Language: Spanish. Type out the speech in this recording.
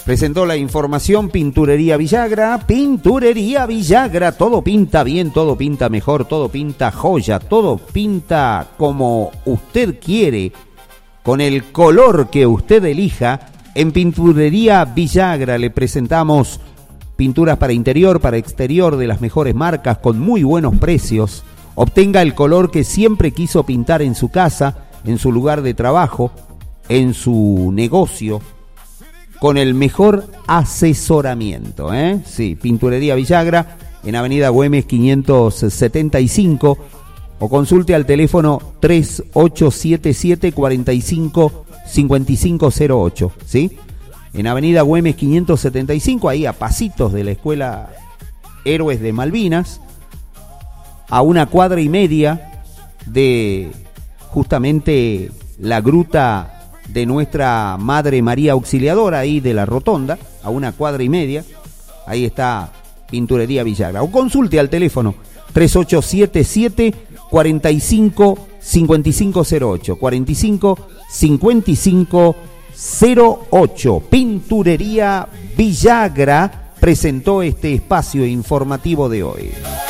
Presentó la información Pinturería Villagra. Pinturería Villagra, todo pinta bien, todo pinta mejor, todo pinta joya, todo pinta como usted quiere, con el color que usted elija. En Pinturería Villagra le presentamos pinturas para interior, para exterior de las mejores marcas con muy buenos precios. Obtenga el color que siempre quiso pintar en su casa, en su lugar de trabajo, en su negocio, con el mejor asesoramiento, ¿eh? Sí, Pinturería Villagra, en Avenida Güemes 575, o consulte al teléfono 3877-455508, ¿sí? En Avenida Güemes 575, ahí a pasitos de la Escuela Héroes de Malvinas, a 1,5 cuadras de justamente la gruta de nuestra Madre María Auxiliadora, ahí de la Rotonda, a 1,5 cuadras, ahí está Pinturería Villagra. O consulte al teléfono 3877-455508, 455508. Pinturería Villagra presentó este espacio informativo de hoy.